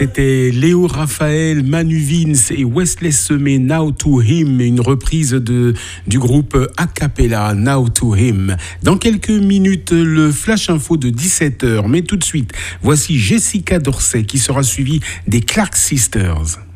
C'était Léo Raphaël, Manu Vince et Wesley Semé, Now to Him, une reprise du groupe a cappella, Now to Him. Dans quelques minutes, le Flash Info de 17h. Mais tout de suite, voici Jessica Dorset qui sera suivie des Clark Sisters.